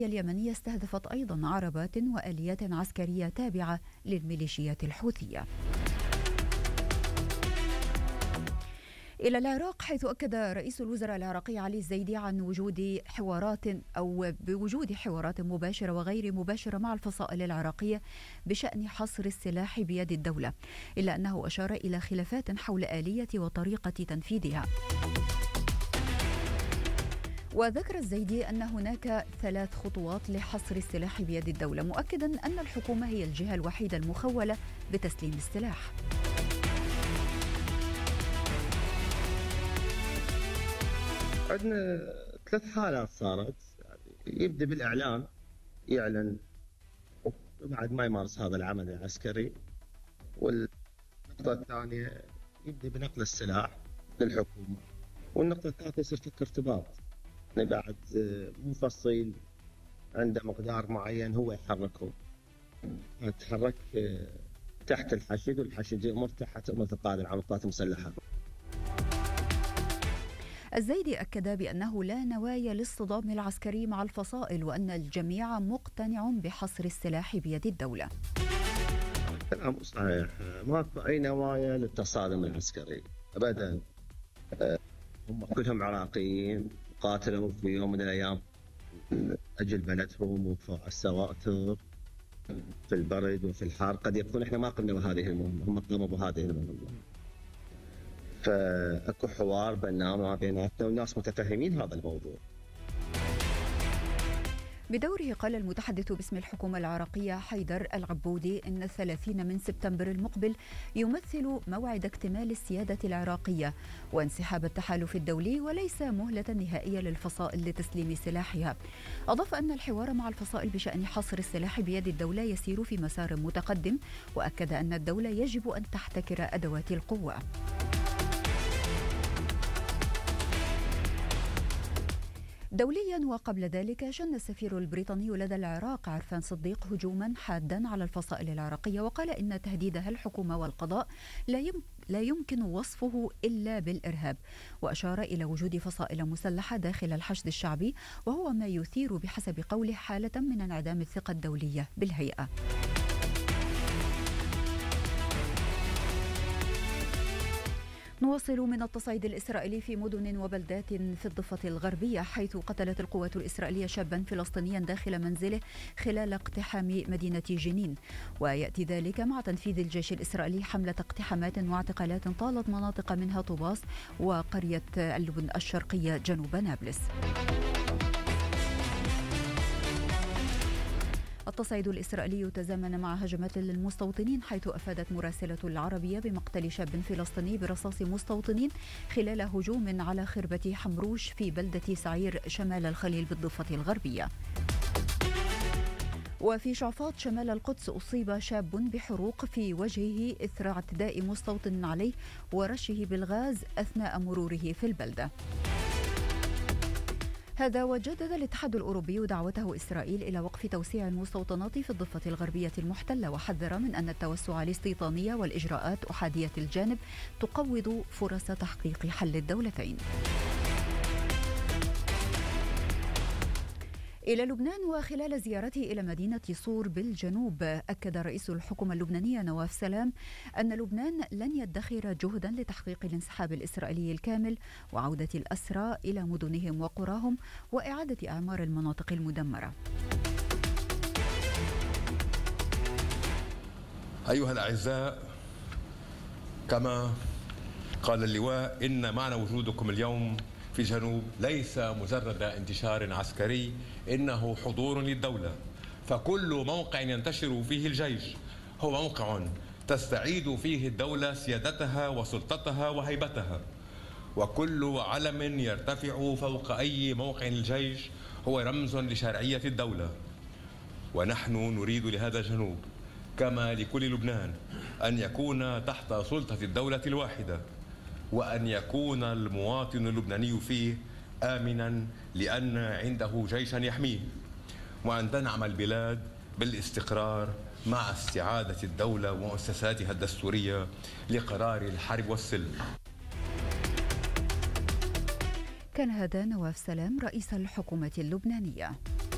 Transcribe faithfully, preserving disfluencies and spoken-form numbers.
اليمنية استهدفت أيضا عربات وآليات عسكرية تابعة للميليشيات الحوثية. إلى العراق، حيث أكد رئيس الوزراء العراقي علي الزيدي عن وجود حوارات أو بوجود حوارات مباشرة وغير مباشرة مع الفصائل العراقية بشأن حصر السلاح بيد الدولة، إلا أنه أشار إلى خلافات حول آلية وطريقة تنفيذها. وذكر الزيدي أن هناك ثلاث خطوات لحصر السلاح بيد الدولة، مؤكدا أن الحكومة هي الجهة الوحيدة المخولة بتسليم السلاح. عندنا ثلاث حالات صارت، يبدأ بالإعلان، يعلن بعد ما يمارس هذا العمل العسكري، والنقطة الثانية يبدأ بنقل السلاح للحكومة، والنقطة الثالثة يصير فك ارتباط، يعني بعد مفصل عنده مقدار معين هو يحركه، يتحرك تحت الحشد، والحشد يأمر تحت أمر القائد العام للقوات المسلحة. الزيدي أكد بأنه لا نوايا للصدام العسكري مع الفصائل، وأن الجميع مقتنع بحصر السلاح بيد الدولة. كلام صحيح، ماكو أي نوايا للتصادم العسكري أبدا. هم كلهم عراقيين قاتلوا في يوم من الأيام أجل بلدهم وفوا على السواتر في البرد وفي الحار. قد يكون إحنا ما قمنا بهذه المهمة، هم قاموا بهذه المهمة. فاكو حوار بيننا وما بيناتنا، والناس متفهمين هذا الموضوع. بدوره قال المتحدث باسم الحكومة العراقية حيدر العبودي إن الثلاثين من سبتمبر المقبل يمثل موعد اكتمال السيادة العراقية وانسحاب التحالف الدولي، وليس مهلة نهائية للفصائل لتسليم سلاحها. أضاف أن الحوار مع الفصائل بشأن حصر السلاح بيد الدولة يسير في مسار متقدم، وأكد أن الدولة يجب أن تحتكر أدوات القوة. دوليا، وقبل ذلك شن السفير البريطاني لدى العراق عرفان صديق هجوما حادا على الفصائل العراقية، وقال إن تهديدها الحكومة والقضاء لا يمكن وصفه إلا بالإرهاب، وأشار إلى وجود فصائل مسلحة داخل الحشد الشعبي، وهو ما يثير بحسب قوله حالة من انعدام الثقة الدولية بالهيئة. نواصل من التصعيد الإسرائيلي في مدن وبلدات في الضفة الغربية، حيث قتلت القوات الإسرائيلية شابا فلسطينيا داخل منزله خلال اقتحام مدينة جنين، ويأتي ذلك مع تنفيذ الجيش الإسرائيلي حملة اقتحامات واعتقالات طالت مناطق منها طوباس وقرية اللبن الشرقية جنوب نابلس. التصعيد الإسرائيلي تزامن مع هجمات للمستوطنين، حيث أفادت مراسلة العربية بمقتل شاب فلسطيني برصاص مستوطنين خلال هجوم على خربة حمروش في بلدة سعير شمال الخليل بالضفة الغربية. وفي شعفاط شمال القدس أصيب شاب بحروق في وجهه إثر اعتداء مستوطن عليه ورشه بالغاز أثناء مروره في البلدة. هذا وجدد الاتحاد الأوروبي دعوته إسرائيل إلى وقف توسيع المستوطنات في الضفة الغربية المحتلة، وحذر من أن التوسع الاستيطاني والإجراءات أحادية الجانب تقوض فرص تحقيق حل الدولتين. إلى لبنان، وخلال زيارته إلى مدينة صور بالجنوب، أكد رئيس الحكومة اللبنانية نواف سلام أن لبنان لن يدخر جهدا لتحقيق الانسحاب الإسرائيلي الكامل وعودة الأسرى إلى مدنهم وقراهم وإعادة أعمار المناطق المدمرة. أيها الأعزاء، كما قال اللواء، إن معنى وجودكم اليوم في الجنوب ليس مجرد انتشار عسكري، إنه حضور للدولة. فكل موقع ينتشر فيه الجيش هو موقع تستعيد فيه الدولة سيادتها وسلطتها وهيبتها، وكل علم يرتفع فوق أي موقع الجيش هو رمز لشرعية الدولة. ونحن نريد لهذا الجنوب كما لكل لبنان أن يكون تحت سلطة الدولة الواحدة، وأن يكون المواطن اللبناني فيه آمنا لأن عنده جيشا يحميه، وأن تنعم البلاد بالاستقرار مع استعادة الدولة ومؤسساتها الدستورية لقرار الحرب والسلم. كان هذا نواف سلام رئيس الحكومة اللبنانية.